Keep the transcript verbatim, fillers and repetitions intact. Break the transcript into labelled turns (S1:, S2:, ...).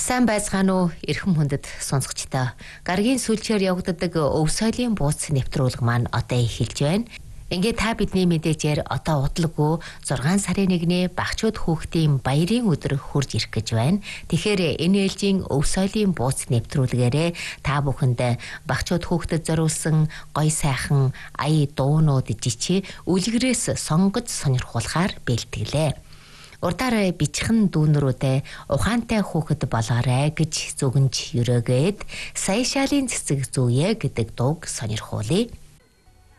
S1: Сайн байцгаана уу эрхэм хүндэт сонсогчдоо. Гаргийн сүлжээр явагддаг өв соёлын бууц нэвтрүүлэг маань одоо эхэлж байна. Ингээд та бидний мэдээжээр одоо удалгүй зургаан сарын нэгний багчууд хүүхдийн баярын өдөр хурж ирэх гэж байна. Тэгэхээр энэ ээлжийн өв соёлын бууц нэвтрүүлгээрээ та бүхэнд багчууд хүүхдэд зориулсан гоё сайхан ая дуунууд жичи үлгэрээс сонгож сонирхуулахаар бэлтгэлээ. Урдаараа бичхэн дүүнрүүдээ ухаантай хүүхэд болгоорой гэж зүгэнж өрөөгөөд сая шалийн цэцэг зүүе гэдэг дууг сонирхуулъя.